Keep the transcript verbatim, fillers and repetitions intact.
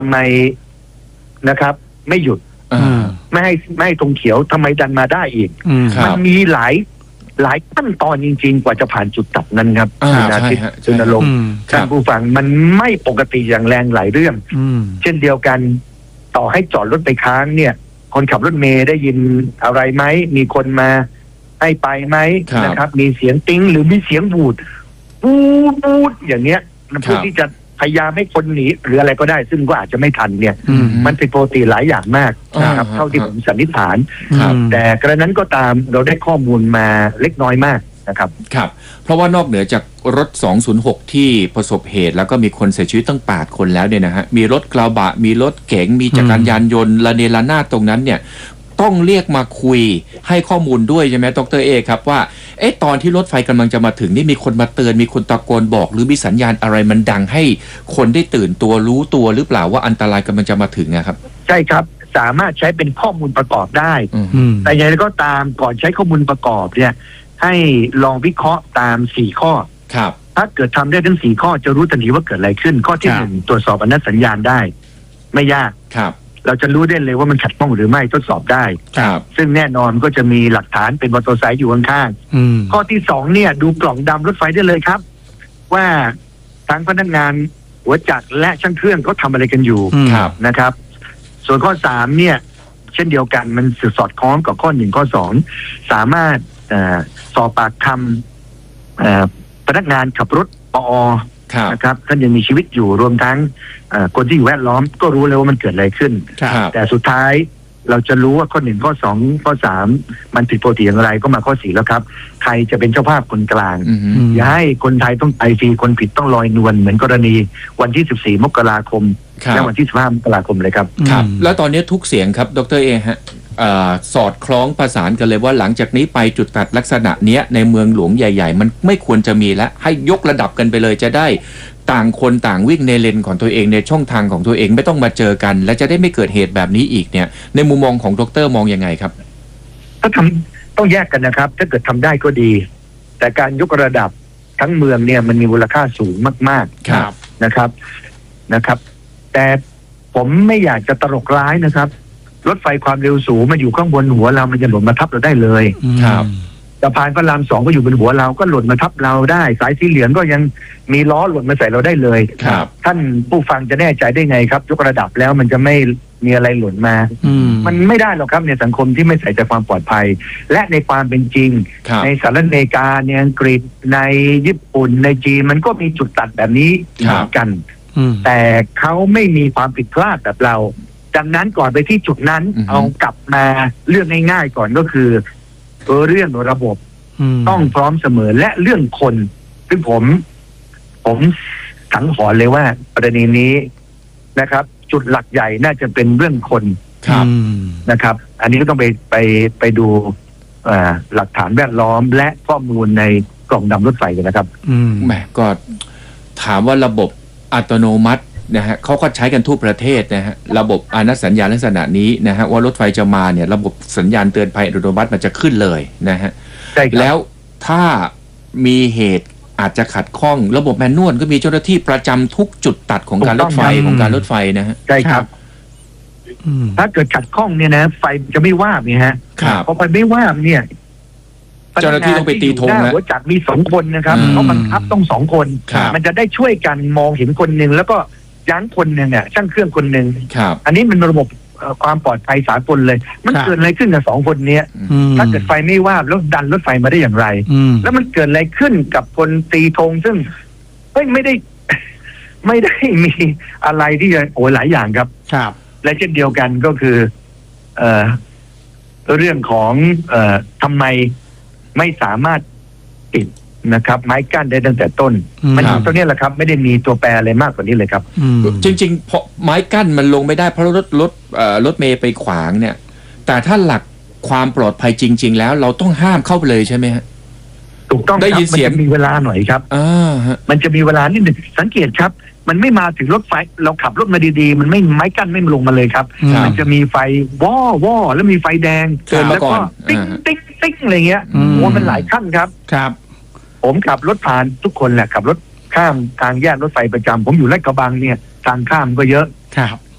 ทำไมนะครับไม่หยุดไม่ให้ไม่ให้ธงเขียวทำไมดันมาได้อีกมันมีหลายหลายขั้นตอนจริงๆกว่าจะผ่านจุดตัดนั้นครับคุณอาทิตย์จุนรงค์ท่านผู้ฟังมันไม่ปกติอย่างแรงหลายเรื่องเช่นเดียวกันต่อให้จอดรถไปค้างเนี่ยคนขับรถเมล์ได้ยินอะไรไหมมีคนมาให้ไปไหมนะครับมีเสียงติ้งหรือมีเสียงบูดบูดบูดอย่างเงี้ยเพื่อที่จะพยายามให้คนหนีหรืออะไรก็ได้ซึ่งก็อาจจะไม่ทันเนี่ยมันเป็นปกติหลายอย่างมากนะครับเท่าที่ผมสันนิษฐานแต่กระนั้นก็ตามเราได้ข้อมูลมาเล็กน้อยมากนะครับครับเพราะว่านอกเหนือจากรถสองศูนย์หกที่ประสบเหตุแล้วก็มีคนเสียชีวิตตั้งแปดคนแล้วเนี่ยนะฮะมีรถกระบะมีรถเก๋งมีจักรยานยนต์ระเนระนาดตรงนั้นเนี่ยต้องเรียกมาคุยให้ข้อมูลด้วยใช่ไหมดร.เอครับว่าเอ๊ะตอนที่รถไฟกำลังจะมาถึงนี่มีคนมาเตือนมีคนตะโกนบอกหรือมีสัญญาณอะไรมันดังให้คนได้ตื่นตัวรู้ตัวหรือเปล่าว่าอันตรายกำลังจะมาถึงนะครับใช่ครับสามารถใช้เป็นข้อมูลประกอบได้แต่อย่างไรก็ตามก่อนใช้ข้อมูลประกอบเนี่ยให้ลองวิเคราะห์ตามสี่ข้อครับถ้าเกิดทำได้ทั้งสี่ข้อจะรู้ทันทีว่าเกิดอะไรขึ้นข้อที่หนึ่งตรวจสอบอนุสัญญาณได้ไม่ยากครับเราจะรู้ได้เลยว่ามันขัดข้องหรือไม่ทดสอบได้ซึ่งแน่นอนก็จะมีหลักฐานเป็นมอเตอร์ไซค์อยู่ข้างๆข้อที่สองเนี่ยดูกล่องดำรถไฟได้เลยครับว่าทั้งพนักงานหัวจักรและช่างเครื่องเขาทำอะไรกันอยู่นะครับส่วนข้อสามเนี่ยเช่นเดียวกันมันสอดคล้องกับข้อหนึ่งข้อสองสามารถสอบปากคำพนักงานขับรถปอนะครับท่านยังมีชีวิตอยู่รวมทั้งคนที่อยู่แวดล้อมก็รู้เลยว่ามันเกิดอะไรขึ้นแต่สุดท้ายเราจะรู้ว่าข้อหนึ่งข้อสองข้อสามมันผิดปกติอย่างไรก็มาข้อสี่แล้วครับใครจะเป็นเจ้าภาพคนกลางอย่าให้คนไทยต้องไปฟรีคนผิดต้องลอยนวลเหมือนกรณีวันที่สิบสี่มกราคมและวันที่สิบห้ามกราคมเลยครับครับแล้วตอนนี้ทุกเสียงครับดร.เอฮะสอดคล้องประสานกันเลยว่าหลังจากนี้ไปจุดตัดลักษณะเนี้ยในเมืองหลวงใหญ่ๆมันไม่ควรจะมีแล้วให้ยกระดับกันไปเลยจะได้ต่างคนต่างวิ่งในเลนของตัวเองในช่องทางของตัวเองไม่ต้องมาเจอกันและจะได้ไม่เกิดเหตุแบบนี้อีกเนี่ยในมุมมองของดร.มองยังไงครับถ้าทำต้องแยกกันนะครับถ้าเกิดทำได้ก็ดีแต่การยกระดับทั้งเมืองเนี่ยมันมีมูลค่าสูงมากๆครับนะครับนะครับแต่ผมไม่อยากจะตลกร้ายนะครับรถไฟความเร็วสูงมาอยู่ข้างบนหัวเรามันจะหล่นมาทับเราได้เลยครับสะพานพระรามสองก็อยู่บนหัวเราก็หล่นมาทับเราได้สายสีเหลืองก็ยังมีล้อหล่นมาใส่เราได้เลยครับท่านผู้ฟังจะแน่ใจได้ไงครับยกระดับแล้วมันจะไม่มีอะไรหล่นมามันไม่ได้หรอกครับในสังคมที่ไม่ใส่ใจความปลอดภัยและในความเป็นจริงในสหรัฐอเมริกาในอังกฤษในญี่ปุ่นในจีนมันก็มีจุดตัดแบบนี้เหมือนกันแต่เขาไม่มีความผิดพลาดแบบเราดังนั้นก่อนไปที่จุดนั้นเอากลับมาเรื่องง่ายๆก่อนก็คือเรื่องระบบต้องพร้อมเสมอและเรื่องคนซึ่งผมผมสังหรณ์เลยว่าประเด็นนี้นะครับจุดหลักใหญ่น่าจะเป็นเรื่องคนนะครับอันนี้ก็ต้องไปไปไปดูหลักฐานแวดล้อมและข้อมูลในกล่องดำรถไฟกันนะครับแหมก็ถามว่าระบบอัตโนมัตินะฮะเขาก็ใช้กันทั่วประเทศนะฮะระบบอนุสัญญาณลักษณะนี้นะฮะว่ารถไฟจะมาเนี่ยระบบสัญญาณเตือนภัยอัตโนมัติมันจะขึ้นเลยนะฮะแล้วถ้ามีเหตุอาจจะขัดข้องระบบแมนนวลก็มีเจ้าหน้าที่ประจำทุกจุดตัดของการรถไฟของการรถไฟนะฮะใช่ครับถ้าเกิดขัดข้องเนี่ยนะไฟจะไม่ว่างเนี่ยฮะพอไฟไม่ว่างเนี่ยเจ้าหน้าที่ต้องไปตีธงนะหัวจักรมีสองคนนะครับเขาบังคับต้องสองคนมันจะได้ช่วยกันมองเห็นคนหนึ่งแล้วก็ยั้งคนหนึ่งเนี่ยช่างเครื่องคนหนึ่งอันนี้มันระบบความปลอดภัยสากลเลยมันเกิดอะไรขึ้นกับสองคนนี้ถ้าเกิดไฟไม่ว่างแล้วดันรถไฟมาได้อย่างไรแล้วมันเกิดอะไรขึ้นกับคนตีธงซึ่งไม่ไม่ได้ไม่ได้มีอะไรที่จะโอ้หลายอย่างครับครับและเช่นเดียวกันก็คือเอ่อเรื่องของเอ่อทำไมไม่สามารถติดนะครับไม้กั้นได้ตั้งแต่ต้นมันอยู่ตรงนี้แหละครับไม่ได้มีตัวแปรอะไรมากกว่านี้เลยครับจริงๆเพราะไม้กั้นมันลงไม่ได้เพราะรถรถรถเมย์ไปขวางเนี่ยแต่ถ้าหลักความปลอดภัยจริงๆแล้วเราต้องห้ามเข้าไปเลยใช่ไหมฮะถูกต้องครับมันจะมีเวลาหน่อยครับมันจะมีเวลานิดหนึ่งสังเกตครับมันไม่มาถึงรถไฟเราขับรถมาดีๆมันไม่ไม้กั้นไม่ลงมาเลยครับมันจะมีไฟว่อว่อแล้วมีไฟแดงแล้วก็ติ๊งติ๊งติ๊งอะไรเงี้ยโอ้มันหลายขั้นครับครับผมขับรถผ่านทุกคนแหละขับรถข้ามทางแยกรถไฟประจำผมอยู่ลาดกระบังเนี่ยทางข้ามก็เยอะครับ